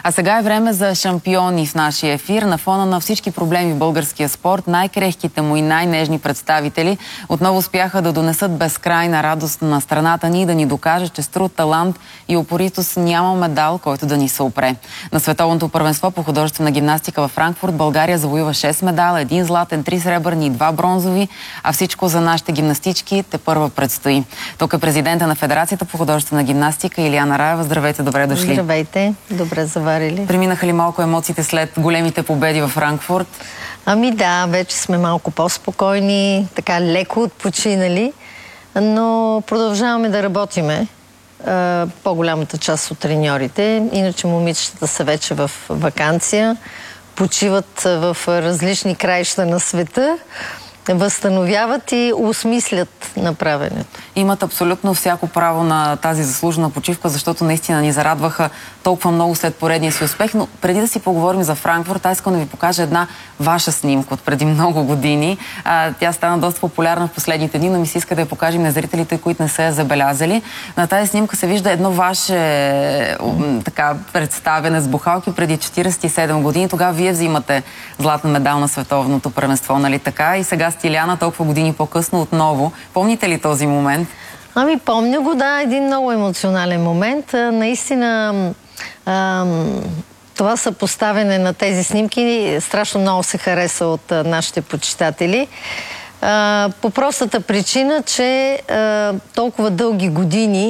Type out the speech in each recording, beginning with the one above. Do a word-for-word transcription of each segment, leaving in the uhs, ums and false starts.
А сега е време за шампиони в нашия ефир. На фона на всички проблеми в българския спорт, най-крехките му и най-нежни представители отново успяха да донесат безкрайна радост на страната ни и да ни докажат, че с труд, талант и упоритост няма медал, който да ни се опре. На световното първенство по художествена гимнастика във Франкфурт България завоюва шест медала, един златен, три сребърни и два бронзови, а всичко за нашите гимнастички тепърва предстои. Тук е президента на Федерацията по художествена гимнастика Илияна Раева. Здравейте, добре дошли. Здравейте, добре заварили. Преминаха ли малко емоциите след големите победи във Франкфурт? Ами да, вече сме малко по-спокойни, така леко отпочинали, но продължаваме да работиме. По-голямата част от треньорите, иначе момичетата са вече в ваканция, почиват в различни краища на света, възстановяват и осмислят направенето. Имат абсолютно всяко право на тази заслужена почивка, защото наистина ни зарадваха толкова много след поредния си успех. Но преди да си поговорим за Франкфурт, аз искам да ви покажа една ваша снимка от преди много години. А, тя стана доста популярна в последните дни, но ми се иска да я покажем на зрителите, които не са я забелязали. На тази снимка се вижда едно ваше така, представяне с бухалки преди четиридесет и седем години. Тогава вие взимате златна медал на световното първенство, нали така? И сега Илияна толкова години по-късно отново. Помните ли този момент? Ами помня го, да, един много емоционален момент. Наистина ам, това съпоставяне на тези снимки страшно много се хареса от а, нашите почитатели. А, по простата причина, че а, толкова дълги години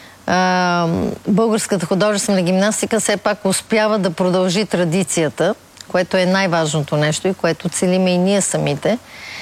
а, българската художествена гимнастика все пак успява да продължи традицията, което е най-важното нещо и което целиме и ние самите,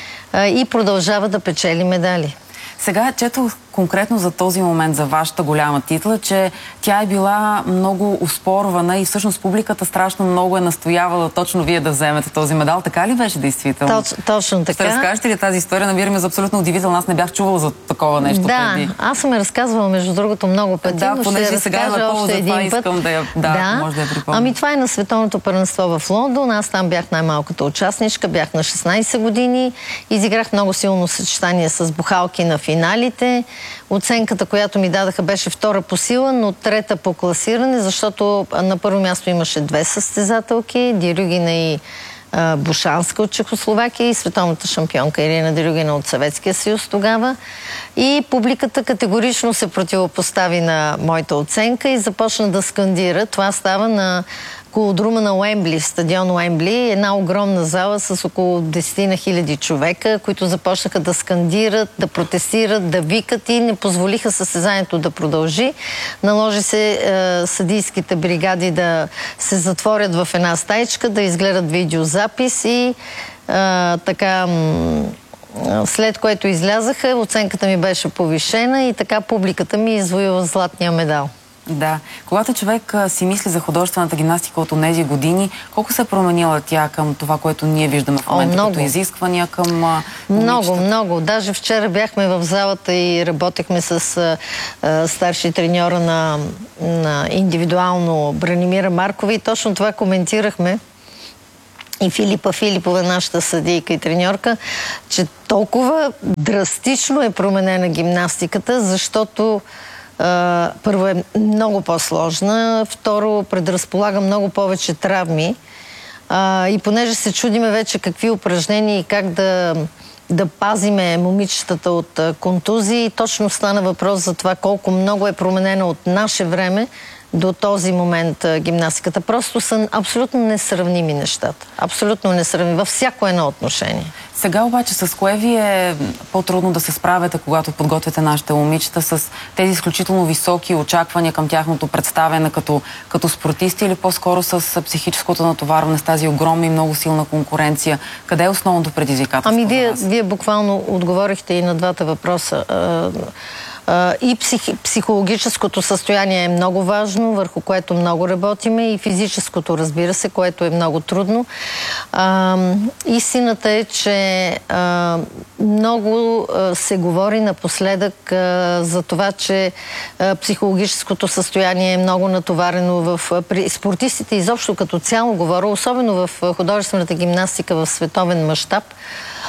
и продължава да печели медали. Сега четох конкретно за този момент, за вашата голяма титла, че тя е била много оспорвана и всъщност публиката страшно много е настоявала точно вие да вземете този медал. Така ли беше действително? Точ, точно така. Ще разкажете ли тази история? Намираме за абсолютно удивително. Аз не бях чувала за такова нещо да, преди. Да, аз съм я разказвала между другото много пъти, да, но понеже ще сега разкажа още един път. Искам да, я, да, да. може да я припомня. Ами това е на световното първенство в Лондон. Аз там бях най-малката участничка, бях на шестнадесет години. Изиграх много силно съчетание с бухалки на финалите. Оценката, която ми дадаха, беше втора по сила, но трета по класиране, защото на първо място имаше две състезателки, Дирюгина и а, Бушанска от Чехословакия и световната шампионка Ирина Дирюгина от Съветския съюз тогава. И публиката категорично се противопостави на моята оценка и започна да скандира. Това става на колодрума на Уембли, стадион Уембли, една огромна зала с около десет хиляди човека, които започнаха да скандират, да протестират, да викат и не позволиха състезанието да продължи. Наложи се е, съдийските бригади да се затворят в една стаичка, да изгледат видеозапис и е, така... След което излязаха, оценката ми беше повишена и така публиката ми извоюва златния медал. Да. Когато човек а, си мисли за художествената гимнастика от тези години, колко се е променила тя към това, което ние виждаме в момента, О, като изисквания към а, Много, много. Даже вчера бяхме в залата и работехме с а, а, старши треньора на, на индивидуално Бранимира Маркова и точно това коментирахме. И Филипа Филипова, нашата съдийка и треньорка, че толкова драстично е променена гимнастиката, защото Uh, първо е много по-сложна, второ предразполага много повече травми uh, и понеже се чудиме вече какви упражнения и как да, да пазиме момичетата от uh, контузии, точно стана въпрос за това колко много е променена от наше време до този момент uh, гимнастиката. Просто са абсолютно несравними нещата. Абсолютно несравними във всяко едно отношение. Сега обаче с кое ви е по-трудно да се справяте, когато подготвяте нашите момичета, с тези изключително високи очаквания към тяхното представяне като, като спортисти или по-скоро с психическото натоварване, с тази огромна и много силна конкуренция? Къде е основното предизвикателство? Ами вие, вие буквално отговорихте и на двата въпроса. Uh, и психи, психологическото състояние е много важно, върху което много работиме, и физическото, разбира се, което е много трудно. Uh, истината е, че uh, много uh, се говори напоследък uh, за това, че uh, психологическото състояние е много натоварено в uh, при спортистите изобщо като цяло говоря, особено в uh, художествената гимнастика в световен мащаб.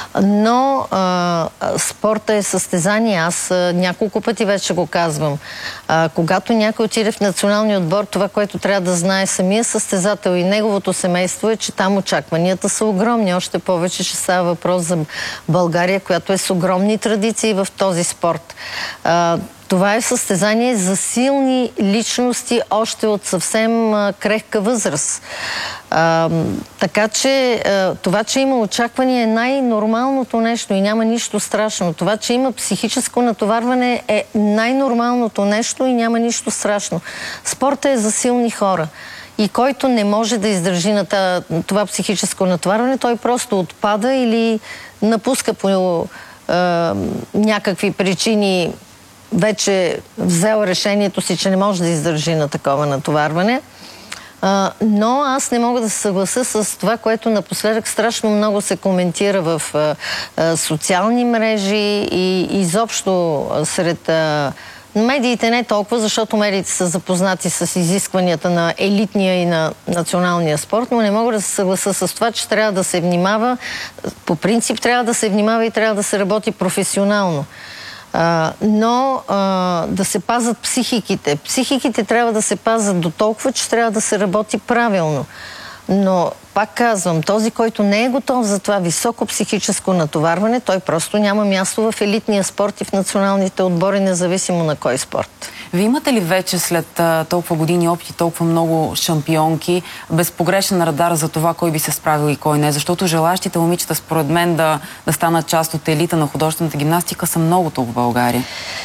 Но а, спорта е състезание. Аз а, няколко пъти вече го казвам. А, когато някой отиде в националния отбор, това, което трябва да знае самия състезател и неговото семейство е, че там очакванията са огромни. Още повече ще става въпрос за България, която е с огромни традиции в този спорт. А, Това е състезание за силни личности още от съвсем а, крехка възраст. А, така че а, това, че има очакване е най-нормалното нещо и няма нищо страшно. Това, че има психическо натоварване е най-нормалното нещо и няма нищо страшно. Спортът е за силни хора. И който не може да издържи на това психическо натоварване, той просто отпада или напуска по а, някакви причини, вече взел решението си, че не може да издържи на такова натоварване. А, но аз не мога да се съглася с това, което напоследък страшно много се коментира в а, а, социални мрежи и изобщо сред а, медиите, не толкова, защото медиите са запознати с изискванията на елитния и на националния спорт, но не мога да се съглася с това, че трябва да се внимава. По принцип трябва да се внимава и трябва да се работи професионално. Uh, но uh, да се пазят психиките. Психиките трябва да се пазят до толкова, че трябва да се работи правилно. Но, пак казвам, този, който не е готов за това високо психическо натоварване, той просто няма място в елитния спорт и в националните отбори, независимо на кой спорт. Вие имате ли вече след а, толкова години опит и толкова много шампионки безпогрешен радар за това кой би се справил и кой не? Защото желащите момичета, според мен, да, да станат част от елита на художествената гимнастика са много тук в България.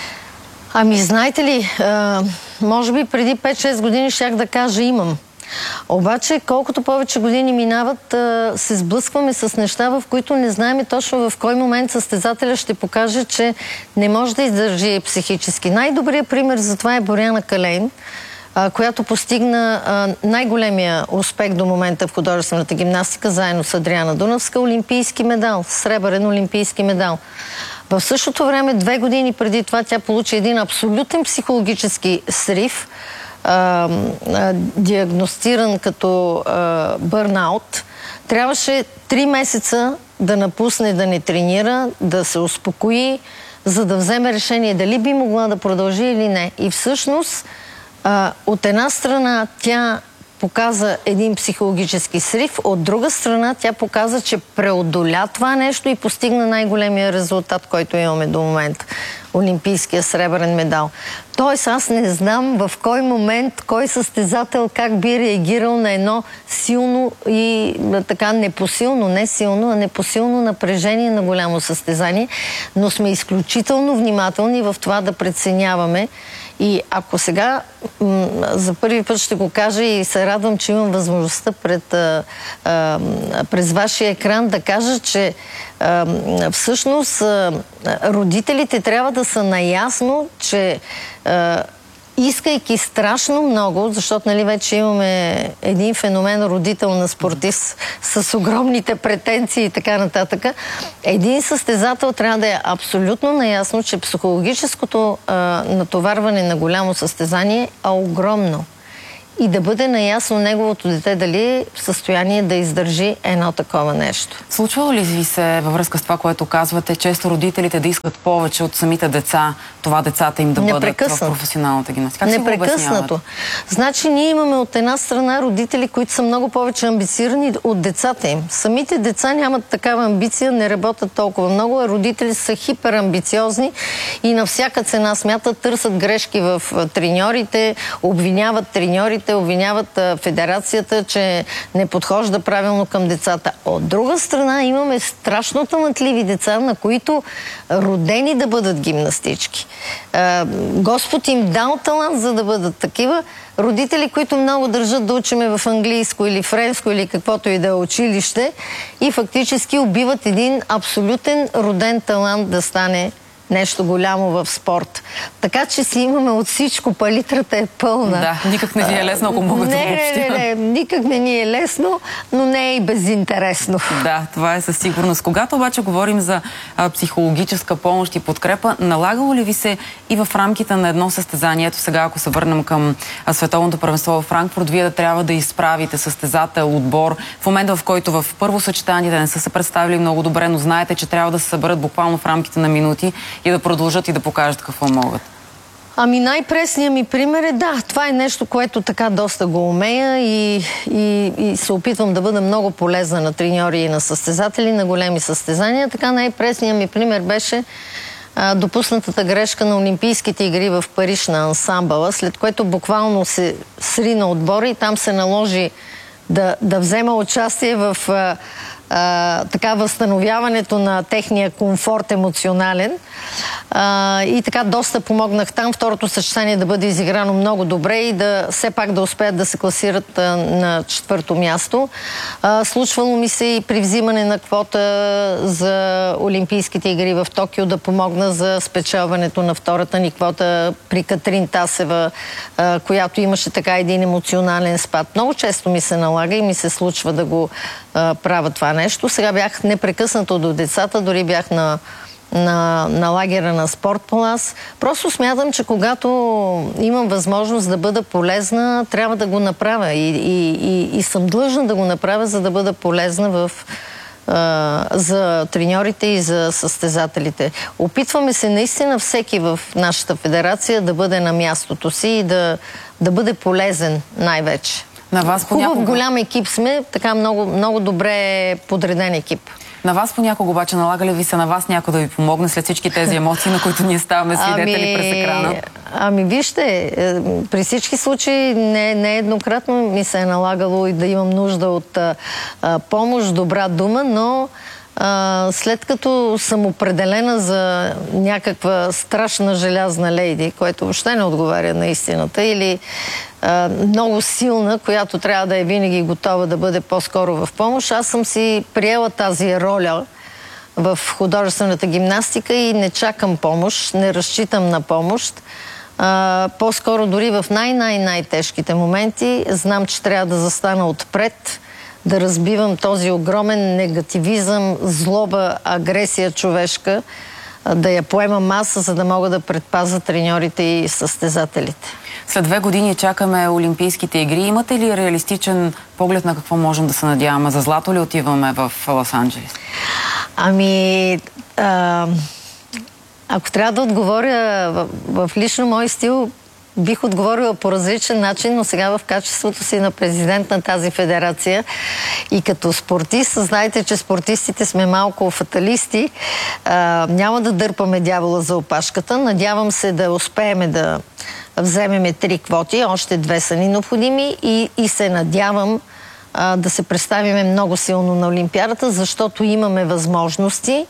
Ами, знаете ли, а, може би преди пет-шест години щях да кажа имам. Обаче, колкото повече години минават, се сблъскваме с неща, в които не знаем точно в кой момент състезателя ще покаже, че не може да издържи психически. Най-добрият пример за това е Боряна Калейн, която постигна най-големия успех до момента в художествената гимнастика, заедно с Адриана Дунавска, олимпийски медал, сребърен олимпийски медал. В същото време, две години преди това, тя получи един абсолютен психологически срив, А, а, диагностиран като а, бърнаут. Трябваше три месеца да напусне, да не тренира, да се успокои, за да вземе решение дали би могла да продължи или не. И всъщност, а, от една страна, тя показа един психологически срив, от друга страна тя показа, че преодоля това нещо и постигна най-големия резултат, който имаме до момента. Олимпийския сребърен медал. Тоест, аз не знам в кой момент, кой състезател как би реагирал на едно силно и така непосилно, не силно, а непосилно напрежение на голямо състезание, но сме изключително внимателни в това да преценяваме. И ако сега за първи път ще го кажа и се радвам, че имам възможността пред, а, а, през вашия екран да кажа, че а, всъщност а, родителите трябва да са наясно, че а, искайки страшно много, защото нали, вече имаме един феномен родител на спортист с огромните претенции и така нататък, един състезател трябва да е абсолютно наясно, че психологическото а, натоварване на голямо състезание е огромно. И да бъде наясно неговото дете дали е в състояние да издържи едно такова нещо. Случвало ли ви се във връзка с това, което казвате, често родителите да искат повече от самите деца, това децата им да бъдат в професионалната гимнастика? Как Непрекъснато. Значи ние имаме от една страна родители, които са много повече амбицирани от децата им. Самите деца нямат такава амбиция, не работят толкова много, а родители са хиперамбициозни и на всяка цена смятат, търсят грешки в треньорите, обвиняват треньорите, обвиняват а, федерацията, че не подхожда правилно към децата. От друга страна имаме страшно талантливи деца, на които родени да бъдат гимнастички. А, Господ им дал талант, за да бъдат такива. Родители, които много държат да учиме в английско или френско или каквото и да е училище и фактически убиват един абсолютен роден талант да стане нещо голямо в спорт. Така че си имаме от всичко, палитрата е пълна. Да, никак не ви е лесно, ако мога да обобщя. Не, не, не, никак не ни е лесно, но не е и безинтересно. Да, това е със сигурност. Когато обаче говорим за а, психологическа помощ и подкрепа, налагало ли ви се и в рамките на едно състезание, ето сега, ако се върнем към а, Световното първенство в Франкфурт, вие да трябва да изправите състезател, отбор, в момента в който в първо съчетание да не са се представили много добре, но знаете, че трябва да се съберат буквално в рамките на минути и да продължат и да покажат какво могат? Ами най-пресният ми пример е, да, това е нещо, което така доста го умея и, и, и се опитвам да бъда много полезна на треньори и на състезатели, на големи състезания. Така най-пресният ми пример беше а, допуснатата грешка на Олимпийските игри в Париж на ансамбъла, след което буквално се срина отбора и там се наложи да, да взема участие в а, а, така възстановяването на техния комфорт емоционален. А, и така доста помогнах там второто съчетание да бъде изиграно много добре и да все пак да успеят да се класират а, на четвърто място. А, случвало ми се и при взимане на квота за Олимпийските игри в Токио да помогна за спечелването на втората ни квота при Катрин Тасева, а, която имаше така един емоционален спад. Много често ми се налага и ми се случва да го а, правя това нещо. Сега бях непрекъснато до децата, дори бях на На, на лагера на Спорт Палас. Просто смятам, че когато имам възможност да бъда полезна, трябва да го направя и, и, и, и съм длъжна да го направя, за да бъда полезна в, а, за треньорите и за състезателите. Опитваме се наистина всеки в нашата федерация да бъде на мястото си и да, да бъде полезен най-вече. На вас понякога... Хубав голям екип сме, така много, много добре подреден екип. На вас понякога обаче налага ли ви се на вас някой да ви помогне след всички тези емоции, на които ние ставаме свидетели ами, през екрана? Ами вижте, при всички случаи не, не еднократно ми се е налагало и да имам нужда от а, помощ, добра дума, но а, след като съм определена за някаква страшна желязна лейди, което въобще не отговаря на истината, или а, много силна, която трябва да е винаги готова да бъде по-скоро в помощ, аз съм си приела тази роля в художествената гимнастика и не чакам помощ, не разчитам на помощ. А, по-скоро дори в най-най-най-тежките моменти знам, че трябва да застана отпред, да разбивам този огромен негативизъм, злоба, агресия човешка, да я поемам аз, за да мога да предпазя треньорите и състезателите. След две години чакаме Олимпийските игри. Имате ли реалистичен поглед на какво можем да се надяваме? За злато ли отиваме в Лос-Анджелес? Ами... А, ако трябва да отговоря в, в лично мой стил, бих отговорила по различен начин, но сега в качеството си на президент на тази федерация и като спортист, знаете, че спортистите сме малко фаталисти. А, няма да дърпаме дявола за опашката. Надявам се да успеем да вземеме три квоти, още две са ни необходими и, и се надявам а, да се представиме много силно на Олимпиадата, защото имаме възможности.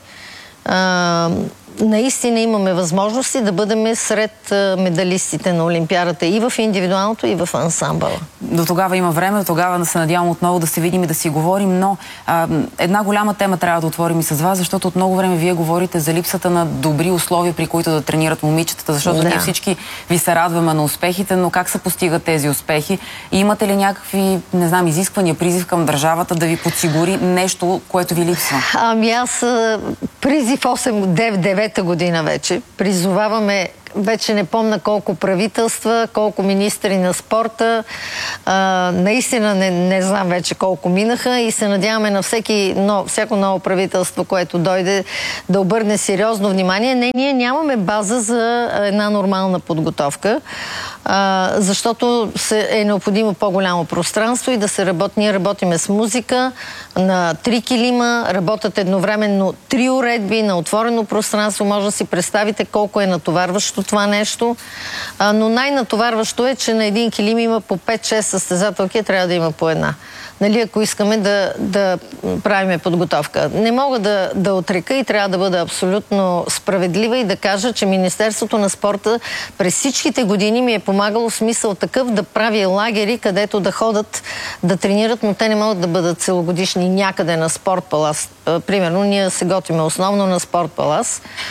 А, наистина имаме възможности да бъдем сред медалистите на Олимпиадата и в индивидуалното, и в ансамбъла. До тогава има време, до тогава да се надявам отново да се видим и да си говорим, но а, една голяма тема трябва да отворим и с вас, защото от много време вие говорите за липсата на добри условия, при които да тренират момичетата, защото да. Ние всички ви се радваме на успехите, но как се постигат тези успехи? И имате ли някакви, не знам, изисквания, призив към държавата да ви подсигури нещо, което ви липсва? Ами аз призив осем девета година вече. Призоваваме, вече не помня колко правителства, колко министри на спорта. А, наистина не, не знам вече колко минаха и се надяваме на всеки, но, всяко ново правителство, което дойде, да обърне сериозно внимание. Не, ние нямаме база за една нормална подготовка, а, защото се, е необходимо по-голямо пространство и да се работи. Ние работиме с музика на три килима, работят едновременно три уредби на отворено пространство. Може да си представите колко е натоварващо това нещо. А, но най-натоварващо е, че на един килим има по пет-шест състезателки, трябва да има по една. Нали, ако искаме да, да правиме подготовка. Не мога да, да отрека и трябва да бъда абсолютно справедлива и да кажа, че Министерството на спорта през всичките години ми е помагало в смисъл такъв да прави лагери, където да ходят, да тренират, но те не могат да бъдат целогодишни някъде на Спорт Палас. Примерно, ние се готвиме основно на Спорт Палас.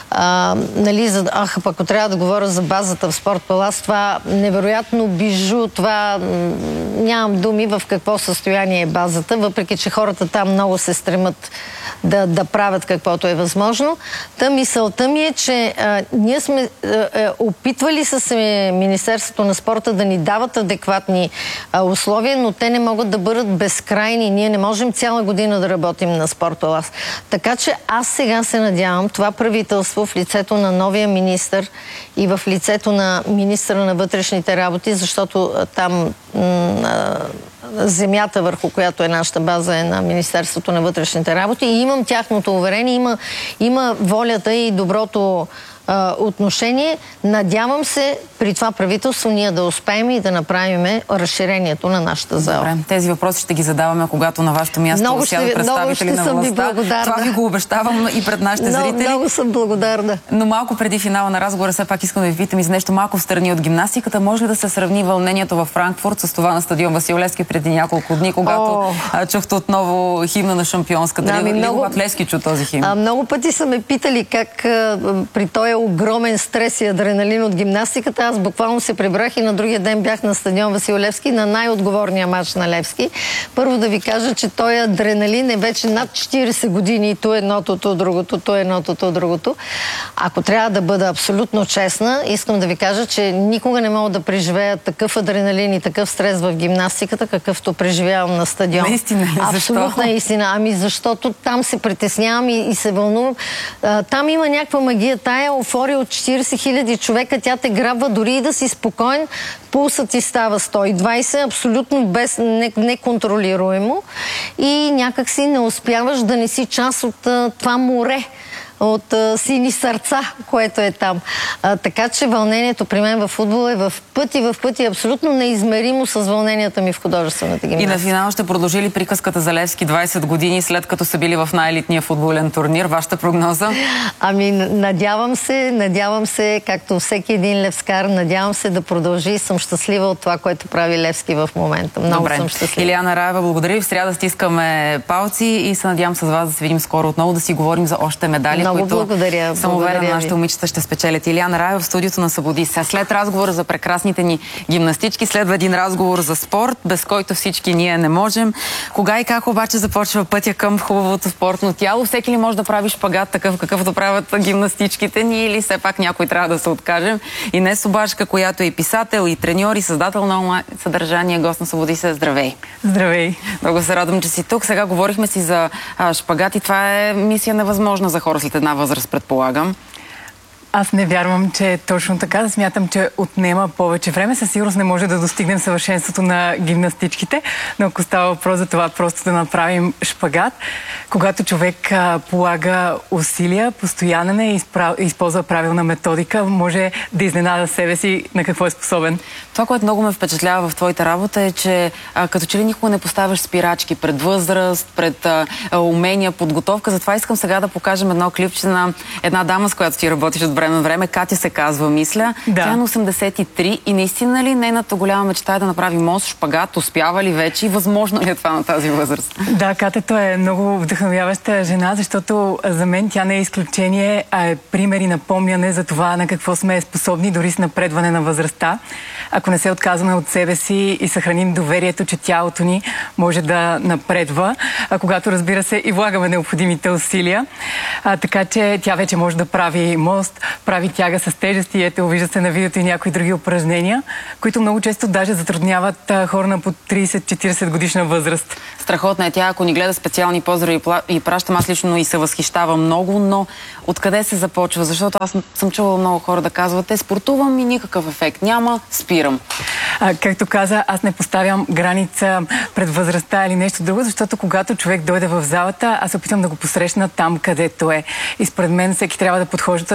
А, нали, за, ах, ако трябва да говоря за базата в Спорт Палас, това невероятно бижу, това нямам думи в какво състояние е базата, въпреки че хората там много се стремат да, да правят каквото е възможно. Та мисълта ми е, че а, ние сме а, а, опитвали с Министерството на спорта да ни дават адекватни а, условия, но те не могат да бъдат безкрайни. Ние не можем цяла година да работим на Спорт Палас. Така че аз сега се надявам това правителство в лицето на новия министър и в лицето на министъра на вътрешните работи, защото а, там земята, върху която е нашата база, е на Министерството на вътрешните работи и имам тяхното уверение, има, има волята и доброто а, отношение. Надявам се при това правителство ние да успеем и да направим разширението на нашата зала. Добре, тези въпроси ще ги задаваме, когато на вашето място сядат представители на властта. Това ви го обещавам и пред нашите много, зрители. Много съм благодарна. Но малко преди финала на разговора, все пак искам да ви питам и за нещо малко встрани от гимнастиката. Може ли да се сравни вълнението във Франкфурт с това на стадион Васил Левски преди няколко дни, когато oh. чухте отново химна на шампионската? Ами, Дали много, когато Левски чу този химн? А, много пъти са ме питали как а, при този огромен стрес и адреналин от гимнастиката, аз буквално се прибрах и на другия ден бях на стадион Васил Левски на най-отговорния матч на Левски. Първо да ви кажа, че този адреналин е вече над четирийсет години и то едното, то другото, то едното, то другото. Ако трябва да бъда абсолютно честна, искам да ви кажа, че никога не мога да преживея такъв адреналин и такъв стрес в гимнастиката, какъвто преживявам на стадион. Наистина ли? Абсолютна истина. Ами защото там се притеснявам и, и се вълнувам. А, там има някаква магия. Тая еуфория от четирийсет хиляди човека, тя те грабва дори и да си спокоен. Пулсът ти става сто и двайсет, абсолютно без, не, неконтролируемо и някак си не успяваш да не си част от а, това море от а, сини сърца, което е там. А, така че вълнението при мен в футбола е в пъти, в пъти абсолютно неизмеримо с вълненията ми в художествената гимнастика. И на финал ще продължи ли приказката за Левски двайсет години, след като са били в най-елитния футболен турнир? Вашата прогноза? Ами, надявам се, надявам се, както всеки един левскар, надявам се да продължи и съм щастлива от това, което прави Левски в момента. Много Добре. съм щастлива. Илияна Раева, благодаря ви. В сряда стискаме палци и се надявам с вас да се видим скоро отново, да си говорим за още медали. Много които благодаря. съм уверена, нашите момичета ще спечелят. Илияна Раева в студиото на Събуди се. След разговора за прекрасните ни гимнастички, следва един разговор за спорт, без който всички ние не можем. Кога и как обаче започва пътя към хубавото спортно тяло? Всеки ли може да прави шпагат такъв, какъвто правят гимнастичките ни, или все пак някой трябва да се откажем? Инес Обашка, която е и писател, и треньор, и създател на онлайн съдържание, гост на Събуди се. Здравей! Здравей! Много се радвам, че си тук. Сега говорихме си за а, шпагат и това е мисия невъзможна за хора след една възраст, предполагам. Аз не вярвам, че е точно така. Смятам, че отнема повече време. Със сигурност не може да достигнем съвършенството на гимнастичките, но ако става въпрос за това просто да направим шпагат, когато човек а, полага усилия, постоянен е и изправ... използва правилна методика, може да изненада себе си на какво е способен. Това, което много ме впечатлява в твоята работа е, че а, като че ли никога не поставяш спирачки пред възраст, пред а, умения, подготовка. Затова искам сега да покажем едно клипче на една дама, с която ти работиш от време на време. Катя се казва, мисля. Да. Тя е на осемдесет и три и наистина ли нейната голяма мечта е да направи мост, шпагат? Успява ли вече и възможно ли е това на тази възраст? Да, Катето е много вдъхновяваща жена, защото за мен тя не е изключение, а е пример и напомняне за това на какво сме способни, дори с напредване на възрастта. Ако не се отказваме от себе си и съхраним доверието, че тялото ни може да напредва, а когато, разбира се, и влагаме необходимите усилия. А, така че тя вече може да прави мост, прави тяга с тежести. Ето, вижда се на видеото и някои други упражнения, които много често даже затрудняват а, хора на по трийсет-четирийсет годишна възраст. Страхотна е тя, ако ни гледа специални поздрави и пращам, аз лично и се възхищавам много, но откъде се започва? Защото аз съм чувала много хора да казват, е, спортувам и никакъв ефект няма, спирам. А, както каза, аз не поставям граница пред възрастта или нещо друго, защото когато човек дойде в залата, аз опитвам да го посрещна там, където е. И според мен всеки трябва да подхожда така и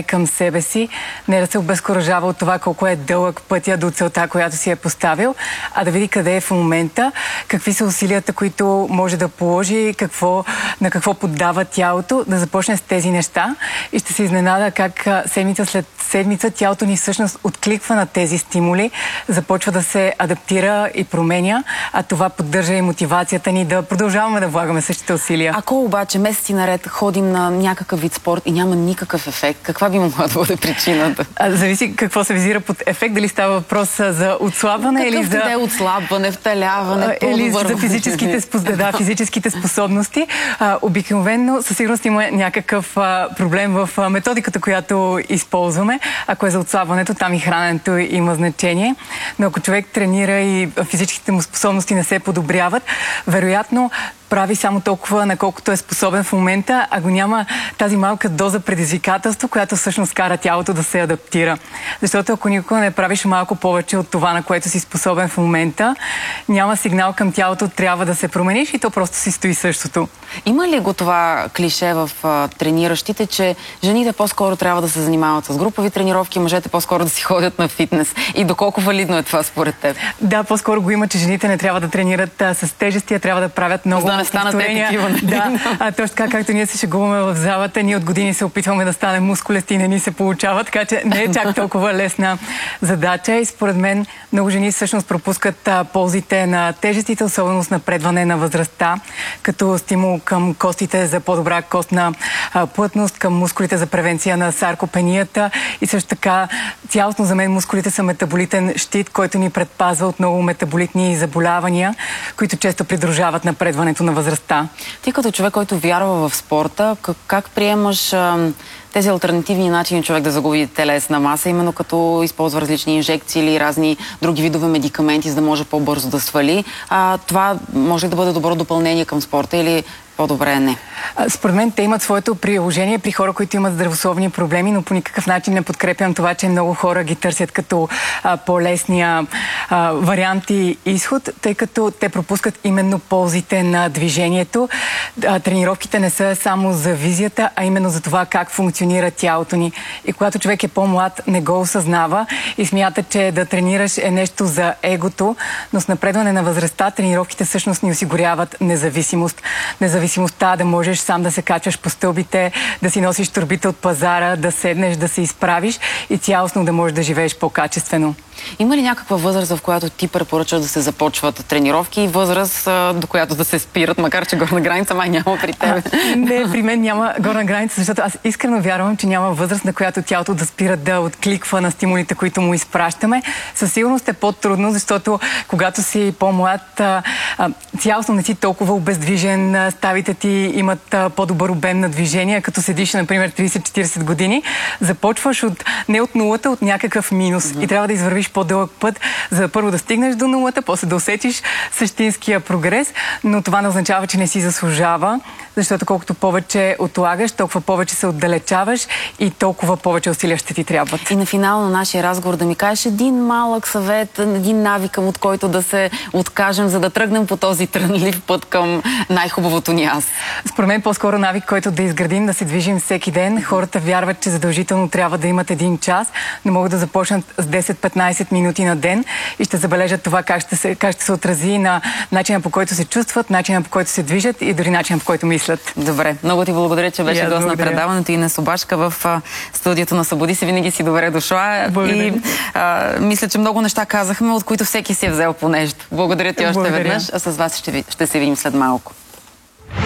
към себе си, не да се обезкуражава от това колко е дълъг пътя до целта, която си е поставил, а да види къде е в момента, какви са усилията, които може да положи, какво, на какво поддава тялото, да започне с тези неща и ще се изненада как седмица след седмица тялото ни всъщност откликва на тези стимули, започва да се адаптира и променя, а това поддържа и мотивацията ни да продължаваме да влагаме същите усилия. Ако обаче месеци наред ходим на някакъв вид спорт и няма никакъв ефект, каква би могла да бъде причината? А, зависи какво се визира под ефект, дали става въпрос за отслабване или за... Какъвто да е отслабване, вталяване, или за физическите, спос... да, физическите способности. А, обикновено със сигурност има някакъв а, проблем в а, методиката, която използваме. Ако е за отслабването, там и храненето има значение. Но ако човек тренира и физическите му способности не се подобряват, вероятно прави само толкова, наколкото е способен в момента, а го няма тази малка доза предизвикателство, която всъщност кара тялото да се адаптира. Защото ако никога не правиш малко повече от това, на което си способен в момента, няма сигнал към тялото, трябва да се промениш и то просто си стои същото. Има ли го това клише в а, трениращите, че жените по-скоро трябва да се занимават с групови тренировки, мъжете по-скоро да си ходят на фитнес? И доколко валидно е това според теб? Да, по-скоро го има, че жените не трябва да тренират а, с тежести, а трябва да правят много не станат такива. Да, а точно така, както ние се шегуваме в залата, ние от години се опитваме да станем мускулести и не ни се получава, така че не е чак толкова лесна задача и според мен много жени всъщност пропускат а, ползите на тежестите, особено с напредване на възрастта, като стимул към костите за по-добра костна а, плътност, към мускулите за превенция на саркопенията и също така цялостно за мен мускулите са метаболитен щит, който ни предпазва от много метаболитни заболявания, които често придружават напредването на възрастта. Ти като човек, който вярва в спорта, как, как приемаш а, тези алтернативни начини човек да загуби телесна маса, именно като използва различни инжекции или разни други видове медикаменти, за да може по-бързо да свали? А, това може ли да бъде добро допълнение към спорта или по-добре не? Според мен те имат своето приложение при хора, които имат здравословни проблеми, но по никакъв начин не подкрепям това, че много хора ги търсят като а, по-лесния а, вариант и изход, тъй като те пропускат именно ползите на движението. А, тренировките не са само за визията, а именно за това как функционира тялото ни. И когато човек е по-млад, не го осъзнава и смята, че да тренираш е нещо за егото, но с напредване на възрастта тренировките всъщност ни осигуряват независимост. Независимостта да можеш сам да се качваш по стълбите, да си носиш торбите от пазара, да седнеш, да се изправиш и цялостно да можеш да живееш по-качествено. Има ли някаква възраст, в която ти препоръчваш да се започват тренировки и възраст, до която да се спират, макар че горна граница май няма при теб? А, не, при мен няма горна граница, защото аз искрено вярвам, че няма възраст, на която тялото да спира да откликва на стимулите, които му изпращаме. Със сигурност е по-трудно, защото когато си по-млад, цялостно не си толкова обездвижен, ставите ти имат по-добър обем на движение, като седиш, например, трийсет-четирийсет години, започваш от, не от нулата, от някакъв минус. Mm-hmm. И трябва да извървиш по-дълъг път, за да първо да стигнеш до нулата, после да усетиш същинския прогрес, но това не означава, че не си заслужава, защото колкото повече отлагаш, толкова повече се отдалечаваш и толкова повече усилия ще ти трябват. И на финал на нашия разговор да ми кажеш един малък съвет, един навик, от който да се откажем, за да тръгнем по този трънлив път към най-хубавото ни аз. Според мен по-скоро навик, който да изградим, да се движим всеки ден. Хората вярват, че задължително трябва да имат един час, но могат да започнат с десет-петнайсет минути на ден и ще забележат това как ще се, как ще се отрази на начина, по който се чувстват, начина, по който се движат и дори начина, по който мислят. Добре, много ти благодаря, че беше гост на предаването. Инес Обашка в а, студиото на Събуди се. Винаги си добре дошла. Благодаря. И а, мисля, че много неща казахме, от които всеки си е взел по нещо. Благодаря ти още Благодаря. веднъж, а с вас ще, ви, ще се видим след малко.